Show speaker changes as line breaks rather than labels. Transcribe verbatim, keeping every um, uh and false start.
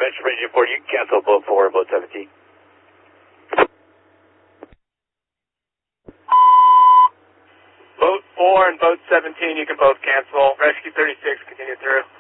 Dispatch, Radio four, you can cancel boat four and boat seventeen.
Boat four and boat seventeen, you can both cancel. Rescue thirty-six, continue through.